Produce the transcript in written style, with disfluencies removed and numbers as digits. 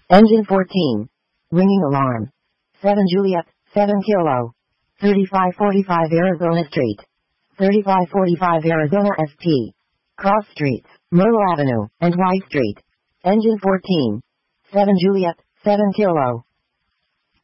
Engine 14. Ringing alarm. 7 Juliet, 7 Kilo. 3545 Arizona Street. 3545 Arizona ST. Cross Streets, Myrtle Avenue, and Y Street. Engine 14. 7 Juliet, 7 Kilo.